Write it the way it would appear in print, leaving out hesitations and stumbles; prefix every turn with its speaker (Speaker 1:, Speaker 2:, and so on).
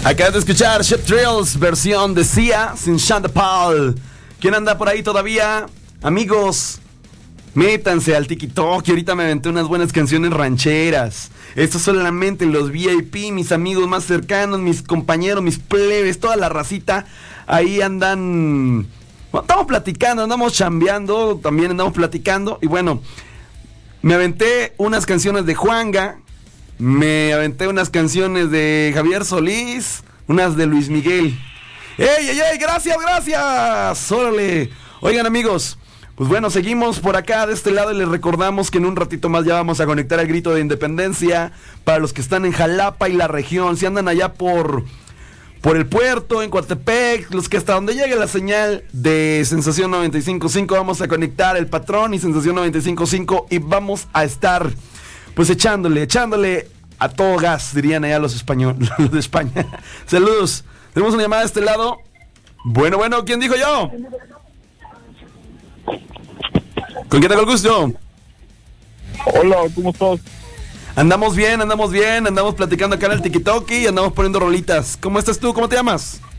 Speaker 1: Acabas de escuchar Shep Thrills, versión de Sia, sin Sean Paul. ¿Quién anda por ahí todavía? Amigos, métanse al TikTok, que ahorita me aventé unas buenas canciones rancheras. Esto solamente los VIP, mis amigos más cercanos, mis compañeros, mis plebes, toda la racita. Ahí andan... Bueno, estamos platicando, andamos chambeando, también andamos platicando. Y bueno, me aventé unas canciones de Juanga. Me aventé unas canciones de Javier Solís, unas de Luis Miguel. ¡Ey, ey, ey! ¡Gracias, gracias! ¡Órale! Oigan, amigos, pues bueno, seguimos por acá de este lado y les recordamos que en un ratito más ya vamos a conectar el grito de independencia para los que están en Jalapa y la región. Si andan allá por el puerto, en Coatepec, los que hasta donde llegue la señal de Sensación 95.5, vamos a conectar el patrón y Sensación 95.5 y vamos a estar... pues echándole a todo gas, dirían allá los españoles, los de España. Saludos. Tenemos una llamada de este lado. Bueno, ¿quién dijo yo? ¿Con quién tengo el gusto?
Speaker 2: Hola, ¿cómo estás?
Speaker 1: Andamos bien, andamos platicando acá en el TikTok y andamos poniendo rolitas. ¿Cómo estás tú? ¿Cómo te llamas?